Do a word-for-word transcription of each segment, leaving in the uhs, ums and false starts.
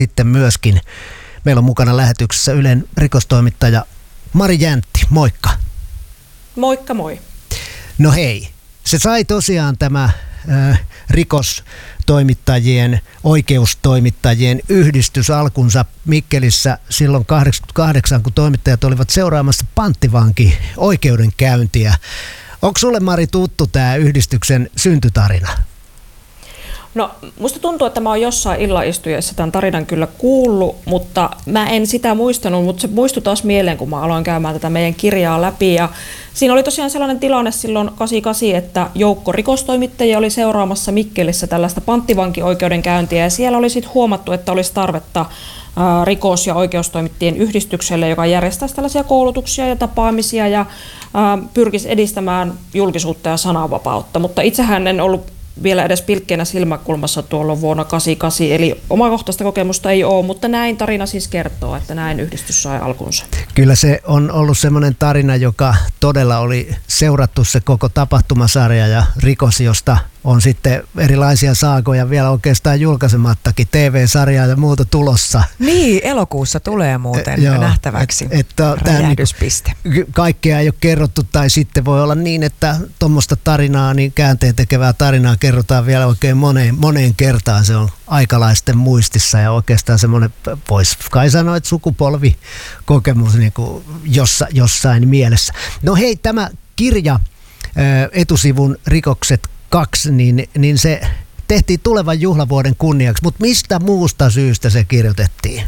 Sitten myöskin meillä on mukana lähetyksessä Ylen rikostoimittaja Mari Jäntti. Moikka. Moikka moi. No hei, se sai tosiaan tämä äh, rikostoimittajien, oikeustoimittajien yhdistys alkunsa Mikkelissä silloin kahdeksankymmentäkahdeksan, kun toimittajat olivat seuraamassa panttivanki oikeudenkäyntiä. Onko sulle, Mari, tuttu tämä yhdistyksen syntytarina? No, musta tuntuu, että mä oon jossain illanistujaisessa tämän tarinan kyllä kuullut, mutta mä en sitä muistanut, mutta se muistui taas mieleen, kun mä aloin käymään tätä meidän kirjaa läpi. Ja siinä oli tosiaan sellainen tilanne silloin kahdeksankymmentäkahdeksan, että joukko rikostoimittajia oli seuraamassa Mikkelissä tällaista panttivankioikeudenkäyntiä, ja siellä oli sitten huomattu, että olisi tarvetta ää, rikos- ja oikeustoimittajien yhdistykselle, joka järjestäisi tällaisia koulutuksia ja tapaamisia ja ää, pyrkisi edistämään julkisuutta ja sananvapautta, mutta itsehän en ollut vielä edes pilkkeenä silmäkulmassa tuolla vuonna kahdeksankymmentäkahdeksan, eli omakohtaista kokemusta ei ole, mutta näin tarina siis kertoo, että näin yhdistys sai alkunsa. Kyllä se on ollut semmoinen tarina, joka todella oli seurattu se koko tapahtumasarja ja rikos, josta on sitten erilaisia saagoja vielä oikeastaan julkaisemattakin, T V-sarjaa ja muuta tulossa. Niin, elokuussa tulee muuten Joo, nähtäväksi et, et, räjähdyspiste. Niin, kaikkea ei ole kerrottu, tai sitten voi olla niin, että tuommoista tarinaa, niin käänteen tekevää tarinaa kerrotaan vielä oikein moneen, moneen kertaan. Se on aikalaisten muistissa ja oikeastaan semmoinen, voisi kai sanoa, että sukupolvikokemus niin kuin jossa, jossain mielessä. No hei, tämä kirja, etusivun rikokset kaksi, niin, niin se tehtiin tulevan juhlavuoden kunniaksi, mutta mistä muusta syystä se kirjoitettiin?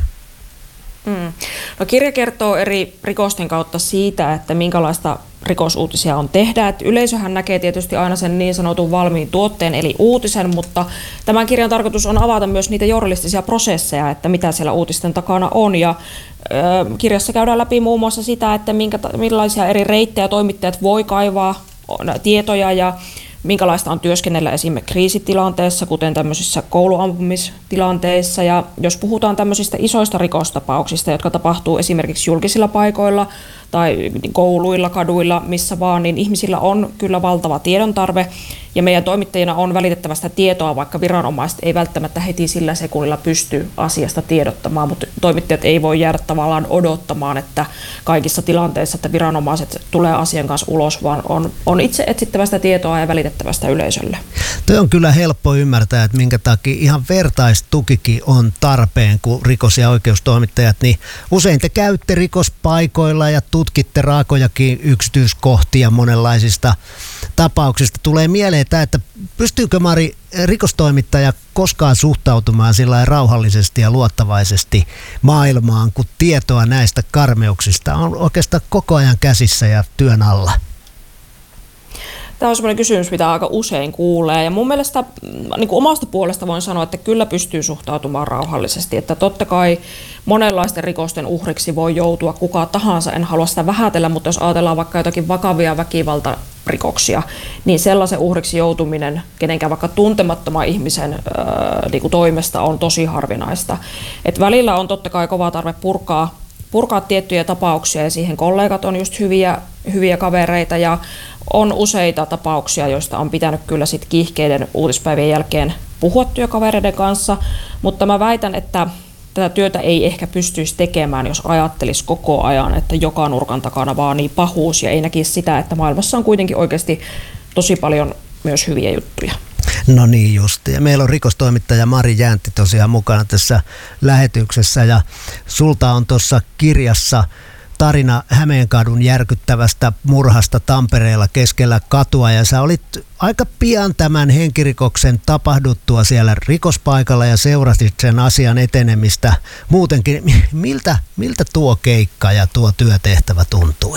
Mm. No, kirja kertoo eri rikosten kautta siitä, että minkälaista rikosuutisia on tehdä. Et yleisöhän näkee tietysti aina sen niin sanotun valmiin tuotteen eli uutisen, mutta tämän kirjan tarkoitus on avata myös niitä journalistisia prosesseja, että mitä siellä uutisten takana on. Ja ö, kirjassa käydään läpi muun muassa sitä, että minkä, millaisia eri reittejä toimittajat voi kaivaa tietoja ja minkälaista on työskennellä esimerkiksi kriisitilanteessa, kuten tämmöisissä kouluampumistilanteissa. Ja jos puhutaan tämmöisistä isoista rikostapauksista, jotka tapahtuu esimerkiksi julkisilla paikoilla tai kouluilla, kaduilla, missä vaan, niin ihmisillä on kyllä valtava tiedontarve. Ja meidän toimittajina on välitettävä sitä tietoa, vaikka viranomaiset ei välttämättä heti sillä sekunnilla pysty asiasta tiedottamaan, mutta toimittajat ei voi jäädä tavallaan odottamaan, että kaikissa tilanteissa, että viranomaiset tulee asian kanssa ulos, vaan on, on itse etsittävä sitä tietoa ja välitettävä sitä yleisölle. Tuo on kyllä helppo ymmärtää, että minkä takia ihan vertaistukikin on tarpeen, kun rikos- ja oikeustoimittajat, niin usein te käytte rikospaikoilla ja tutkitte raakojakin yksityiskohtia monenlaisista tapauksista. Tulee mieleen tämä, että pystyykö, Mari, rikostoimittaja koskaan suhtautumaan sillä rauhallisesti ja luottavaisesti maailmaan, kun tietoa näistä karmeuksista on oikeastaan koko ajan käsissä ja työn alla? Tämä on sellainen kysymys, mitä aika usein kuulee, ja mun mielestä niin kuin omasta puolesta voin sanoa, että kyllä pystyy suhtautumaan rauhallisesti, että totta kai monenlaisten rikosten uhriksi voi joutua kuka tahansa, en halua sitä vähätellä, mutta jos ajatellaan vaikka jotakin vakavia väkivaltarikoksia, niin sellaisen uhriksi joutuminen kenenkään vaikka tuntemattoman ihmisen ää, niin kuin toimesta on tosi harvinaista. Et välillä on totta kai kova tarve purkaa purkaa tiettyjä tapauksia, ja siihen kollegat on just hyviä, hyviä kavereita, ja on useita tapauksia, joista on pitänyt kyllä sit kiihkeiden uutispäivien jälkeen puhua työkavereiden kanssa, mutta mä väitän, että tätä työtä ei ehkä pystyisi tekemään, jos ajattelisi koko ajan, että joka nurkan takana vaan niin pahuus, ja ei näkisi sitä, että maailmassa on kuitenkin oikeasti tosi paljon myös hyviä juttuja. No niin just. Ja meillä on rikostoimittaja Mari Jäntti tosiaan mukana tässä lähetyksessä, ja sulta on tuossa kirjassa tarina Hämeenkadun järkyttävästä murhasta Tampereella keskellä katua, ja sä olit aika pian tämän henkirikoksen tapahduttua siellä rikospaikalla ja seurasit sen asian etenemistä. Muutenkin, miltä, miltä tuo keikka ja tuo työtehtävä tuntui?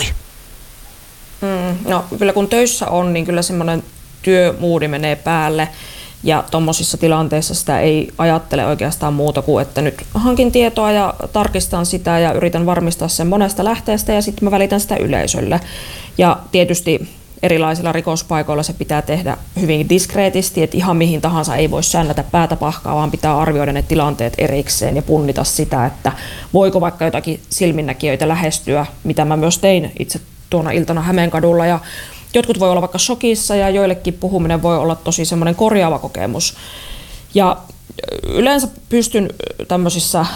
Mm, no kyllä kun töissä on, niin kyllä semmoinen työmoodi menee päälle, ja tuommoisissa tilanteissa sitä ei ajattele oikeastaan muuta kuin, että nyt hankin tietoa ja tarkistan sitä ja yritän varmistaa sen monesta lähteestä, ja sitten mä välitän sitä yleisölle. Ja tietysti erilaisilla rikospaikoilla se pitää tehdä hyvin diskreetisti, että ihan mihin tahansa ei voi säännätä päätä pahkaa, vaan pitää arvioida ne tilanteet erikseen ja punnita sitä, että voiko vaikka jotakin silminnäkijöitä lähestyä, mitä mä myös tein itse tuona iltana Hämeenkadulla. Ja jotkut voi olla vaikka shokissa, ja joillekin puhuminen voi olla tosi semmoinen korjaava kokemus. Ja yleensä pystyn tämmöisissä